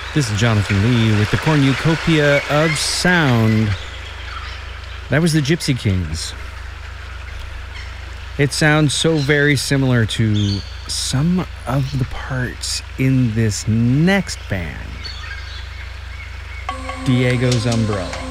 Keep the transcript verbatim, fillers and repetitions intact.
This is Jonathan Lee with the cornucopia of sound. That was the Gypsy Kings. It sounds so very similar to some of the parts in this next band, Diego's Umbrella.